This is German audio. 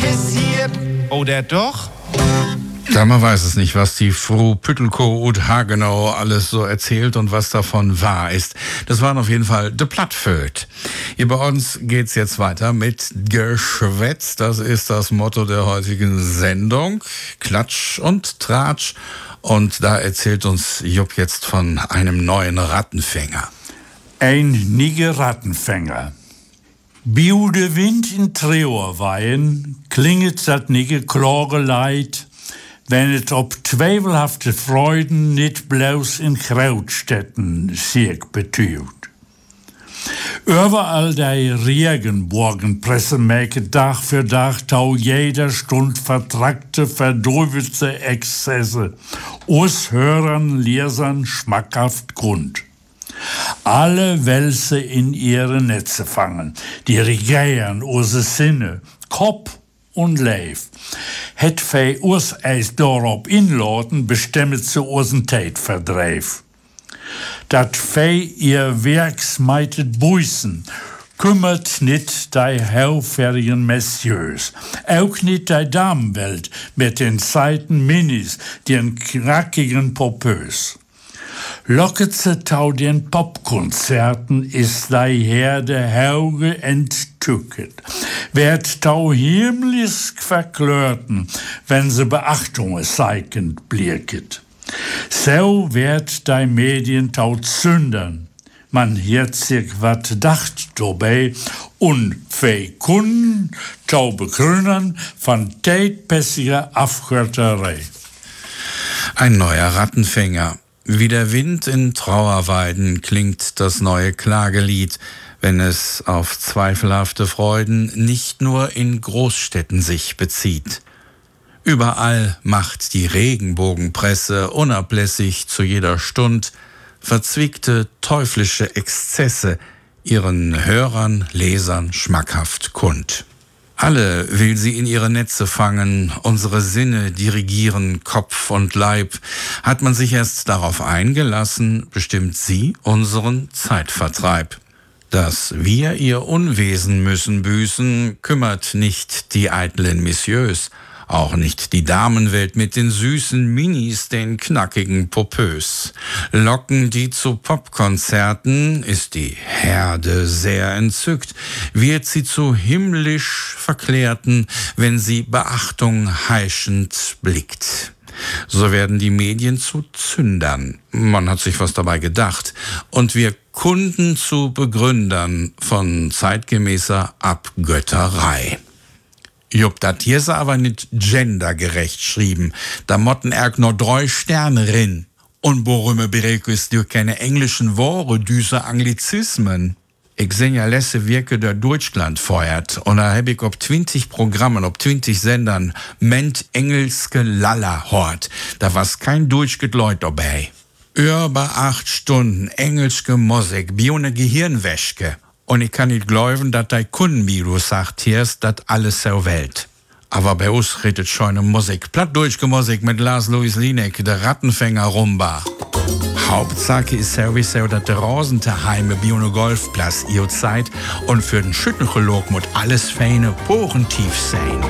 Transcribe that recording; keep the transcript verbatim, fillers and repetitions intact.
interessiert. Oder doch? Ja, man weiß es nicht, was die Frau Püttelko und Hagenau alles so erzählt und was davon wahr ist. Das waren auf jeden Fall de Plattföd. Hier bei uns geht's jetzt weiter mit Geschwätz. Das ist das Motto der heutigen Sendung. Klatsch und Tratsch. Und da erzählt uns Jupp jetzt von einem neuen Rattenfänger. Ein nige Rattenfänger. Biu de Wind in Treorweien klinget dat nige Klageleid, wenn es ob zweifelhafte Freuden nicht bloß in Krautstätten sich betügt. Überall die Regenbogenpresse mäke Tag für Tag tau jeder Stund vertrackte, verdrübete Exzesse, us Hörern, Lesern schmackhaft Grund. Alle Wälse in ihre Netze fangen, dirigieren use Sinne, Kopf und Leif. Het fei us eis dorop inladen, bestemmet zu usen Tät verdreif. Dat fei ihr Werks meitet buisen, kümmert nit dei hauffertigen Messieurs, auch nit dei Damenwelt mit den Zeiten Minis, den knackigen Popös. Locket ze tau den Popkonzerten ist dei Herde Hauge enttücket. Werd tau himmlisch verklörten, wenn se Beachtung zeigend blieket. So werd dei Medien tau zündern. Man hiert sich wat dacht dobei und fei Kunden tau begründern von tätpässiger Afgötterei. Ein neuer Rattenfänger. Wie der Wind in Trauerweiden klingt das neue Klagelied, wenn es auf zweifelhafte Freuden nicht nur in Großstädten sich bezieht. Überall macht die Regenbogenpresse unablässig zu jeder Stund verzwickte teuflische Exzesse ihren Hörern, Lesern schmackhaft kund. Alle will sie in ihre Netze fangen, unsere Sinne dirigieren, Kopf und Leib. Hat man sich erst darauf eingelassen, bestimmt sie unseren Zeitvertreib. Dass wir ihr Unwesen müssen büßen, kümmert nicht die eitlen Messieurs, auch nicht die Damenwelt mit den süßen Minis, den knackigen Popös. Locken die zu Popkonzerten, ist die Herde sehr entzückt, wird sie zu himmlisch Verklärten, wenn sie Beachtung heischend blickt. So werden die Medien zu Zündern. Man hat sich was dabei gedacht. Und wir Kunden zu Begründern von zeitgemäßer Abgötterei. Jupp, dat hier ist aber nicht gendergerecht schrieben. Da motten erg nur drei Sterne rin. Und worüber berekest du keine englischen Worte, düse Anglizismen? Ich seh ja letzte Wirke der Deutschland feuert. Und da hab ich ob zwanzig Programmen, ob zwanzig Sendern, ment engelske Lalla hort. Da war's kein Deutschget Leut dabei. Über acht Stunden engelske Musik, wie eine Gehirnwäschke. Und ich kann nicht glauben, dass dein Kundenvirus sagt, hier ist das alles so Welt. Aber bei uns redet schon eine Musik. Plattdeutsche Musik mit Lars Louis Linek, der Rattenfänger Rumba. Hauptsache ist sowieso, dass der Rosenterheime bei einem Golfplatz ihr Zeit und für den Schüttencholog muss alles feine, porentief sein.